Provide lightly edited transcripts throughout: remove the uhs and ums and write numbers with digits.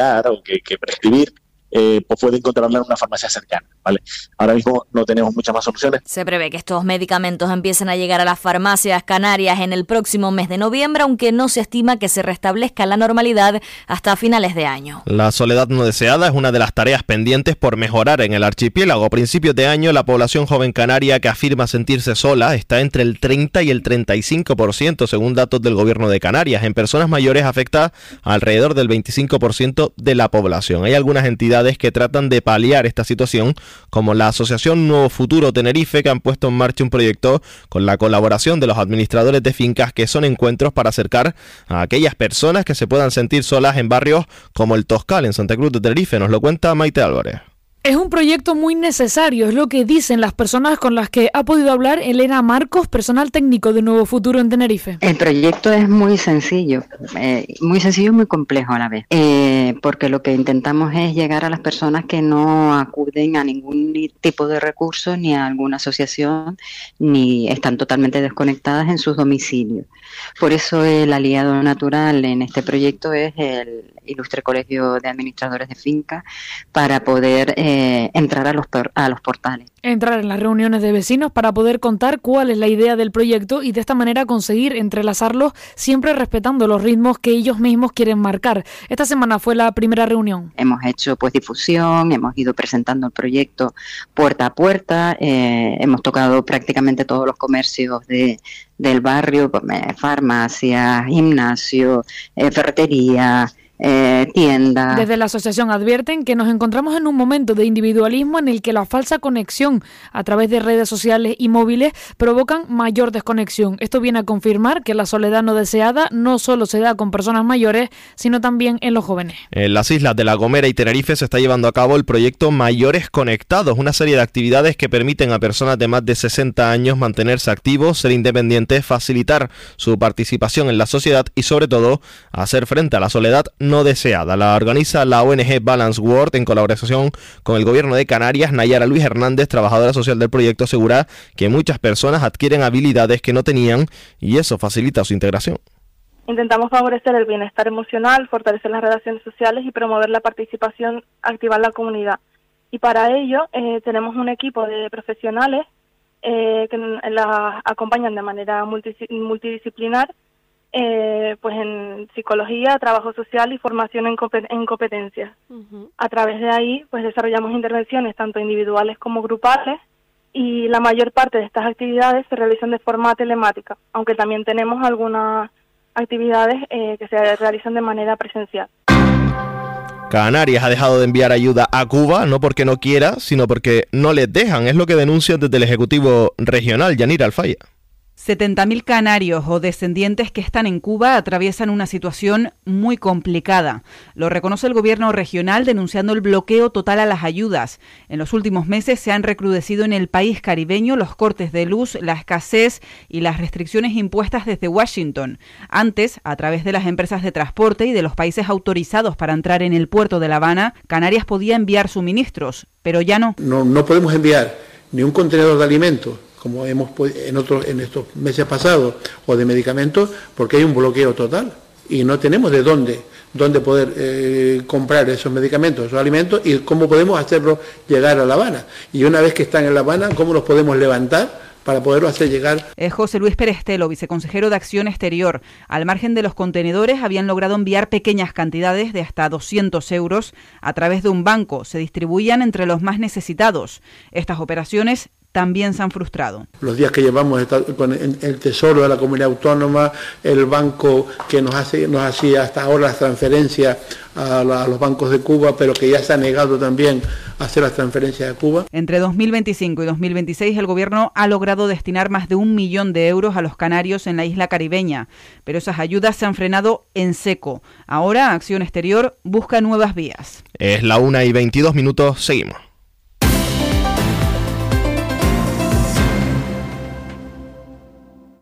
o que prescribir, pues puede encontrarla en una farmacia cercana, ¿vale? Ahora mismo no tenemos muchas más soluciones. Se prevé que estos medicamentos empiecen a llegar a las farmacias canarias en el próximo mes de noviembre, aunque no se estima que se restablezca la normalidad hasta finales de año. La soledad no deseada es una de las tareas pendientes por mejorar en el archipiélago. A principios de año, la población joven canaria que afirma sentirse sola está entre el 30 y el 35%, según datos del Gobierno de Canarias. En personas mayores afecta a alrededor del 25% de la población. Hay algunas entidades que tratan de paliar esta situación, como la Asociación Nuevo Futuro Tenerife, que han puesto en marcha un proyecto con la colaboración de los administradores de fincas, que son encuentros para acercar a aquellas personas que se puedan sentir solas en barrios como el Toscal, en Santa Cruz de Tenerife. Nos lo cuenta Maite Álvarez. Es un proyecto muy necesario, es lo que dicen las personas con las que ha podido hablar Elena Marcos, personal técnico de Nuevo Futuro en Tenerife. El proyecto es muy sencillo y muy complejo a la vez, porque lo que intentamos es llegar a las personas que no acuden a ningún tipo de recurso, ni a alguna asociación, ni están totalmente desconectadas en sus domicilios. Por eso el aliado natural en este proyecto es el Ilustre Colegio de Administradores de Fincas, para poder entrar a los portales. Entrar en las reuniones de vecinos para poder contar cuál es la idea del proyecto y de esta manera conseguir entrelazarlos, siempre respetando los ritmos que ellos mismos quieren marcar. Esta semana fue la primera reunión. Hemos hecho difusión, hemos ido presentando el proyecto puerta a puerta, hemos tocado prácticamente todos los comercios del barrio, farmacia, gimnasio, ferretería, tienda. Desde la asociación advierten que nos encontramos en un momento de individualismo en el que la falsa conexión a través de redes sociales y móviles provocan mayor desconexión. Esto viene a confirmar que la soledad no deseada no solo se da con personas mayores, sino también en los jóvenes. En las islas de La Gomera y Tenerife se está llevando a cabo el proyecto Mayores Conectados, una serie de actividades que permiten a personas de más de 60 años mantenerse activos, ser independientes, facilitar su participación en la sociedad y, sobre todo, hacer frente a la soledad no deseada. La organiza la ONG Balance World en colaboración con el Gobierno de Canarias. Nayara Luis Hernández, trabajadora social del proyecto, asegura que muchas personas adquieren habilidades que no tenían y eso facilita su integración. Intentamos favorecer el bienestar emocional, fortalecer las relaciones sociales y promover la participación activa en la comunidad. Y para ello tenemos un equipo de profesionales que las acompañan de manera multidisciplinar, pues en psicología, trabajo social y formación en competencias. A través de ahí pues desarrollamos intervenciones tanto individuales como grupales, y la mayor parte de estas actividades se realizan de forma telemática, aunque también tenemos algunas actividades que se realizan de manera presencial. Canarias ha dejado de enviar ayuda a Cuba, no porque no quiera, sino porque no les dejan. Es lo que denuncian desde el Ejecutivo Regional. Yanira Alfaya. 70.000 canarios o descendientes que están en Cuba atraviesan una situación muy complicada. Lo reconoce el gobierno regional, denunciando el bloqueo total a las ayudas. En los últimos meses se han recrudecido en el país caribeño los cortes de luz, la escasez y las restricciones impuestas desde Washington. Antes, a través de las empresas de transporte y de los países autorizados para entrar en el puerto de La Habana, Canarias podía enviar suministros, pero ya no. No podemos enviar ni un contenedor de alimentos, como hemos en estos meses pasados, o de medicamentos, porque hay un bloqueo total y no tenemos de dónde poder comprar esos medicamentos, esos alimentos, y cómo podemos hacerlos llegar a La Habana. Y una vez que están en La Habana, cómo los podemos levantar para poderlo hacer llegar. José Luis Perestelo, viceconsejero de Acción Exterior. Al margen de los contenedores, habían logrado enviar pequeñas cantidades de hasta 200 euros a través de un banco. Se distribuían entre los más necesitados. Estas operaciones también se han frustrado. Los días que llevamos con el Tesoro de la Comunidad Autónoma, el banco que nos hacía hasta ahora las transferencias a los bancos de Cuba, pero que ya se ha negado también a hacer las transferencias a Cuba. Entre 2025 y 2026 el gobierno ha logrado destinar más de 1 millón de euros a los canarios en la isla caribeña, pero esas ayudas se han frenado en seco. Ahora Acción Exterior busca nuevas vías. Es la 1:22, seguimos.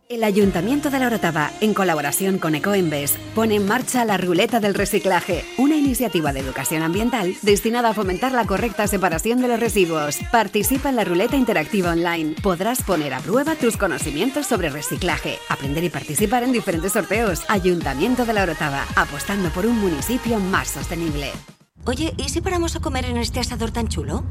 El Ayuntamiento de La Orotava, en colaboración con Ecoembes, pone en marcha la Ruleta del Reciclaje, una iniciativa de educación ambiental destinada a fomentar la correcta separación de los residuos. Participa en la ruleta interactiva online. Podrás poner a prueba tus conocimientos sobre reciclaje, aprender y participar en diferentes sorteos. Ayuntamiento de La Orotava, apostando por un municipio más sostenible. Oye, ¿y si paramos a comer en este asador tan chulo?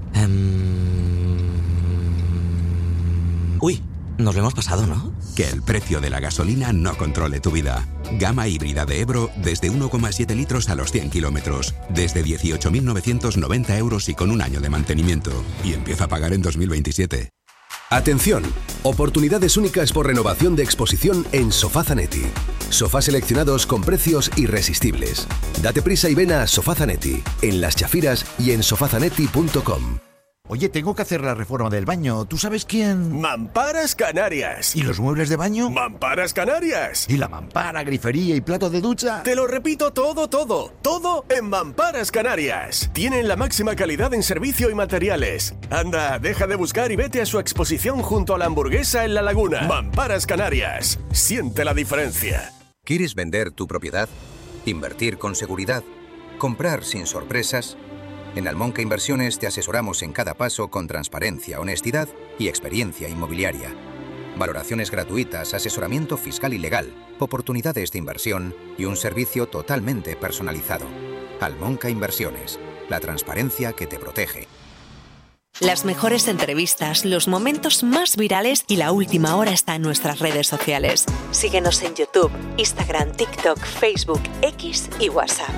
Uy, nos lo hemos pasado, ¿no? Que el precio de la gasolina no controle tu vida. Gama híbrida de Ebro desde 1,7 litros a los 100 kilómetros. Desde 18.990 euros y con un año de mantenimiento. Y empieza a pagar en 2027. Atención, oportunidades únicas por renovación de exposición en Sofá Zanetti. Sofás seleccionados con precios irresistibles. Date prisa y ven a Sofá Zanetti, en Las Chafiras y en sofazanetti.com. Oye, tengo que hacer la reforma del baño. ¿Tú sabes quién? Mamparas Canarias. ¿Y los muebles de baño? Mamparas Canarias. ¿Y la mampara, grifería y plato de ducha? Te lo repito todo. Todo en Mamparas Canarias. Tienen la máxima calidad en servicio y materiales. Anda, deja de buscar y vete a su exposición junto a la Hamburguesa en La Laguna. Mamparas Canarias. Siente la diferencia. ¿Quieres vender tu propiedad? ¿Invertir con seguridad? ¿Comprar sin sorpresas? En Almonca Inversiones te asesoramos en cada paso con transparencia, honestidad y experiencia inmobiliaria. Valoraciones gratuitas, asesoramiento fiscal y legal, oportunidades de inversión y un servicio totalmente personalizado. Almonca Inversiones, la transparencia que te protege. Las mejores entrevistas, los momentos más virales y la última hora está en nuestras redes sociales. Síguenos en YouTube, Instagram, TikTok, Facebook, X y WhatsApp.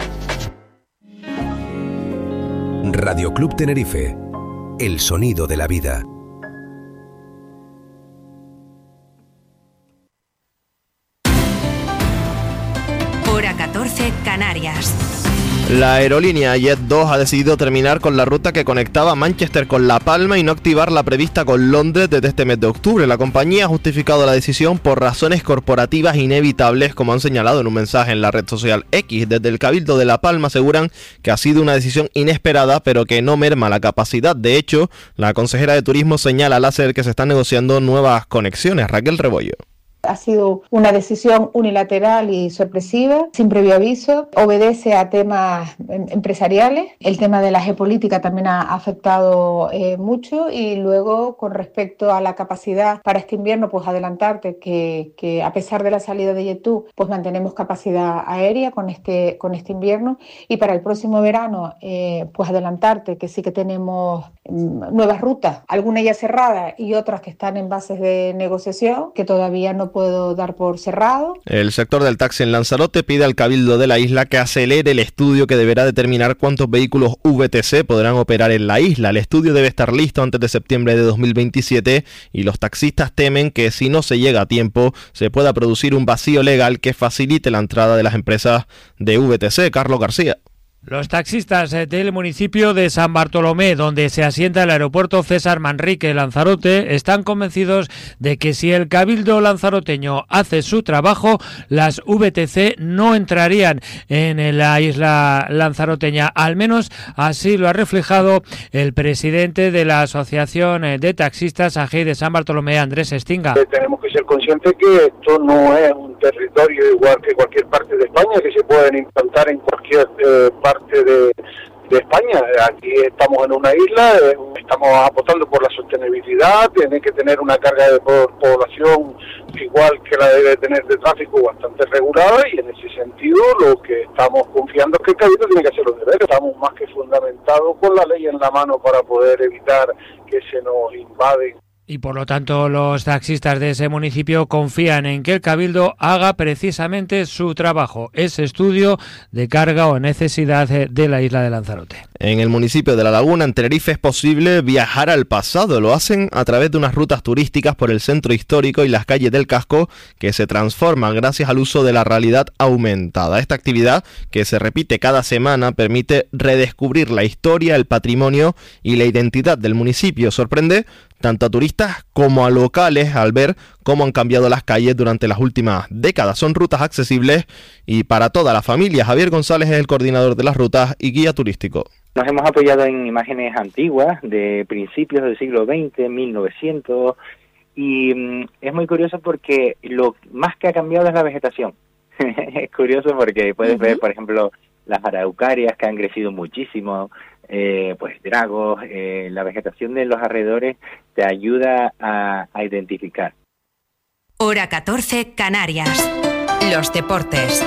Radio Club Tenerife, el sonido de la vida. Hora 14, Canarias. La aerolínea Jet2 ha decidido terminar con la ruta que conectaba Manchester con La Palma y no activar la prevista con Londres desde este mes de octubre. La compañía ha justificado la decisión por razones corporativas inevitables, como han señalado en un mensaje en la red social X. Desde el Cabildo de La Palma aseguran que ha sido una decisión inesperada, pero que no merma la capacidad. De hecho, la consejera de Turismo señala al SER que se están negociando nuevas conexiones. Raquel Rebollo. Ha sido una decisión unilateral y sorpresiva, sin previo aviso, obedece a temas empresariales. El tema de la geopolítica también ha afectado mucho, y luego con respecto a la capacidad para este invierno, pues adelantarte que a pesar de la salida de Jet2, pues mantenemos capacidad aérea con este invierno, y para el próximo verano, pues adelantarte que sí que tenemos nuevas rutas, algunas ya cerradas y otras que están en bases de negociación, que todavía no puedo dar por cerrado. El sector del taxi en Lanzarote pide al Cabildo de la isla que acelere el estudio que deberá determinar cuántos vehículos VTC podrán operar en la isla. El estudio debe estar listo antes de septiembre de 2027 y los taxistas temen que si no se llega a tiempo se pueda producir un vacío legal que facilite la entrada de las empresas de VTC. Carlos García. Los taxistas del municipio de San Bartolomé, donde se asienta el aeropuerto César Manrique Lanzarote, están convencidos de que si el Cabildo lanzaroteño hace su trabajo, las VTC no entrarían en la isla lanzaroteña. Al menos así lo ha reflejado el presidente de la Asociación de Taxistas AGI de San Bartolomé, Andrés Estinga. Tenemos que ser conscientes que esto no es un territorio igual que cualquier parte de España, que se pueden implantar en cualquier parte de España. Aquí estamos en una isla, estamos apostando por la sostenibilidad, tiene que tener una carga de población igual que la debe tener de tráfico, bastante regulada, y en ese sentido lo que estamos confiando es que el Cabildo tiene que hacer los deberes. Estamos más que fundamentados con la ley en la mano para poder evitar que se nos invaden. Y por lo tanto los taxistas de ese municipio confían en que el Cabildo haga precisamente su trabajo, ese estudio de carga o necesidad de la isla de Lanzarote. En el municipio de La Laguna, en Tenerife, es posible viajar al pasado. Lo hacen a través de unas rutas turísticas por el centro histórico y las calles del casco que se transforman gracias al uso de la realidad aumentada. Esta actividad, que se repite cada semana, permite redescubrir la historia, el patrimonio y la identidad del municipio. Sorprende tanto a turistas como a locales al ver cómo han cambiado las calles durante las últimas décadas. Son rutas accesibles y para toda la familia. Javier González es el coordinador de las rutas y guía turístico. Nos hemos apoyado en imágenes antiguas de principios del siglo XX, 1900, Y es muy curioso porque lo más que ha cambiado es la vegetación. Es curioso porque puedes ver, por ejemplo, las araucarias que han crecido muchísimo, pues dragos, la vegetación de los alrededores te ayuda a identificar. Hora 14, Canarias. Los deportes.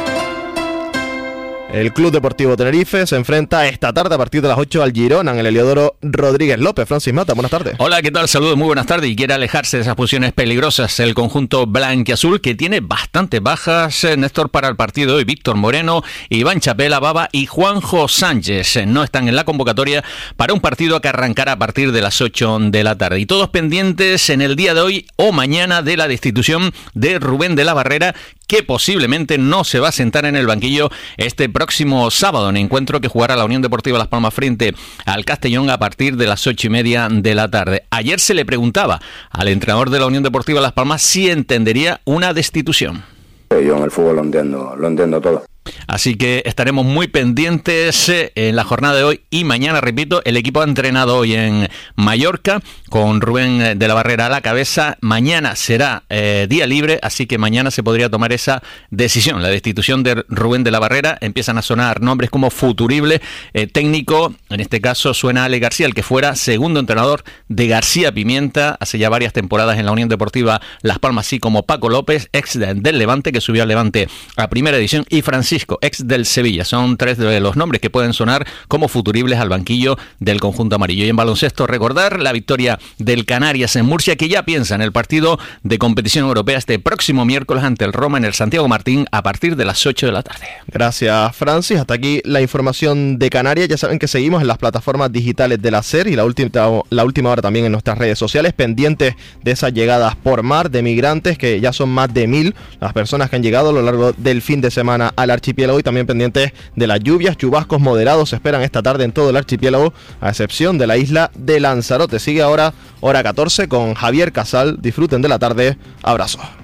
El Club Deportivo Tenerife se enfrenta esta tarde a partir de las 8 al Girona en el Heliodoro Rodríguez López. Francis Mata, buenas tardes. Hola, ¿qué tal? Saludos, muy buenas tardes. Y quiere alejarse de esas posiciones peligrosas el conjunto blanquiazul, que tiene bastantes bajas, Néstor, para el partido de hoy. Víctor Moreno, Iván Chapela Baba y Juanjo Sánchez no están en la convocatoria para un partido que arrancará a partir de las 8 de la tarde. Y todos pendientes en el día de hoy o mañana de la destitución de Rubén de la Barrera, que posiblemente no se va a sentar en el banquillo este próximo sábado, en encuentro que jugará la Unión Deportiva Las Palmas frente al Castellón a partir de las 8:30 de la tarde. Ayer se le preguntaba al entrenador de la Unión Deportiva Las Palmas si entendería una destitución. Yo en el fútbol lo entiendo todo. Así que estaremos muy pendientes en la jornada de hoy y mañana, repito, el equipo ha entrenado hoy en Mallorca con Rubén de la Barrera a la cabeza. Mañana será día libre, así que mañana se podría tomar esa decisión, la destitución de Rubén de la Barrera. Empiezan a sonar nombres como futurible técnico, en este caso suena Ale García, el que fuera segundo entrenador de García Pimienta hace ya varias temporadas en la Unión Deportiva Las Palmas, así como Paco López, ex del Levante, que subió al Levante a primera división, y Francisco, ex del Sevilla. Son tres de los nombres que pueden sonar como futuribles al banquillo del conjunto amarillo. Y en baloncesto, recordar la victoria del Canarias en Murcia, que ya piensa en el partido de competición europea este próximo miércoles ante el Roma en el Santiago Martín a partir de las 8 de la tarde. Gracias, Francis. Hasta aquí la información de Canarias. Ya saben que seguimos en las plataformas digitales de la SER y la última hora también en nuestras redes sociales, pendientes de esas llegadas por mar de migrantes, que ya son más de 1.000 las personas que han llegado a lo largo del fin de semana al archipiélago, y también pendientes de las lluvias. Chubascos moderados se esperan esta tarde en todo el archipiélago, a excepción de la isla de Lanzarote. Sigue ahora Hora 14 con Javier Casal. Disfruten de la tarde. Abrazos.